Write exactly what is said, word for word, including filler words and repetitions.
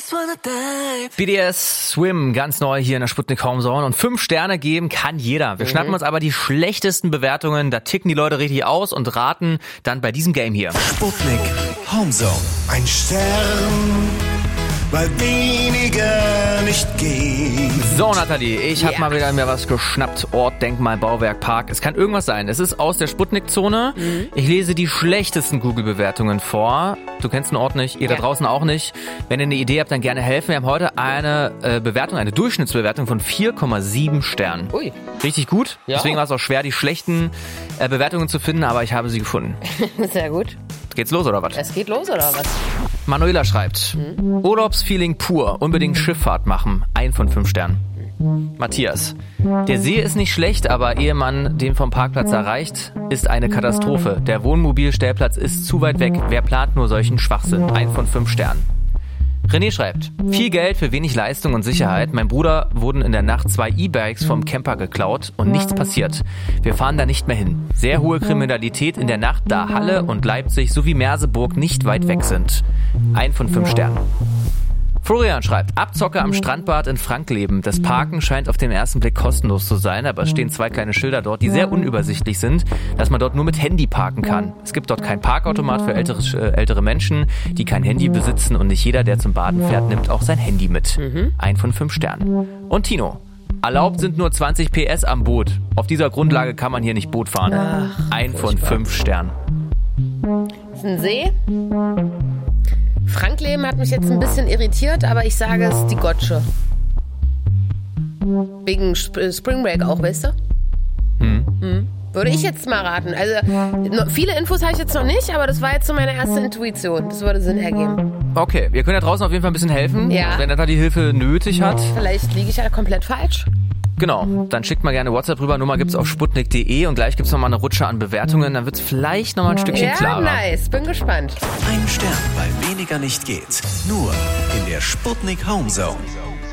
B D S Swim, ganz neu hier in der Sputnik Homezone. Und fünf Sterne geben kann jeder. Wir mhm. schnappen uns aber die schlechtesten Bewertungen. Da ticken die Leute richtig aus und raten dann bei diesem Game hier. Sputnik Homezone. Ein Stern, weil weniger nicht geht. So, Nathalie, ich habe yeah. mal wieder mir was geschnappt. Ort, Denkmal, Bauwerk, Park. Es kann irgendwas sein. Es ist aus der Sputnik-Zone. Mhm. Ich lese die schlechtesten Google-Bewertungen vor. Du kennst den Ort nicht, ihr ja. da draußen auch nicht. Wenn ihr eine Idee habt, dann gerne helfen. Wir haben heute eine äh, Bewertung, eine Durchschnittsbewertung von vier Komma sieben Sternen. Ui. Richtig gut. Ja. Deswegen war es auch schwer, die schlechten äh, Bewertungen zu finden, aber ich habe sie gefunden. Sehr gut. Geht's los, oder was? Es geht los, oder was? Manuela schreibt, mhm. Urlaubsfeeling pur, unbedingt Schifffahrt machen. Ein von fünf Sternen. Matthias, der See ist nicht schlecht, aber ehe man den vom Parkplatz erreicht, ist eine Katastrophe. Der Wohnmobilstellplatz ist zu weit weg. Wer plant nur solchen Schwachsinn? Ein von fünf Sternen. René schreibt, viel Geld für wenig Leistung und Sicherheit. Mein Bruder wurden in der Nacht zwei E-Bikes vom Camper geklaut und nichts passiert. Wir fahren da nicht mehr hin. Sehr hohe Kriminalität in der Nacht, da Halle und Leipzig sowie Merseburg nicht weit weg sind. Ein von fünf Sternen. Florian schreibt, Abzocke am Strandbad in Frankleben. Das Parken scheint auf den ersten Blick kostenlos zu sein, aber es stehen zwei kleine Schilder dort, die sehr unübersichtlich sind, dass man dort nur mit Handy parken kann. Es gibt dort kein Parkautomat für ältere, äh, ältere Menschen, die kein Handy besitzen, und nicht jeder, der zum Baden fährt, nimmt auch sein Handy mit. Mhm. Ein von fünf Sternen. Und Tino, erlaubt sind nur zwanzig P S am Boot. Auf dieser Grundlage kann man hier nicht Boot fahren. Ach, ein von fünf Sternen. Das ist ein See. Frankleben hat mich jetzt ein bisschen irritiert, aber ich sage es, die Gottsche. Wegen Sp- Spring Break auch, weißt du? Hm. Hm. Würde ich jetzt mal raten. Also viele Infos habe ich jetzt noch nicht, aber das war jetzt so meine erste Intuition. Das würde Sinn ergeben. Okay, wir können ja draußen auf jeden Fall ein bisschen helfen, ja. wenn er da die Hilfe nötig hat. Vielleicht liege ich ja komplett falsch. Genau, dann schickt mal gerne WhatsApp rüber. Nummer gibt's auf sputnik punkt de und gleich gibt's nochmal eine Rutsche an Bewertungen. Dann wird's vielleicht nochmal ein Stückchen ja, klarer. Ja, nice. Bin gespannt. Ein Stern, weil weniger nicht geht. Nur in der Sputnik Homezone.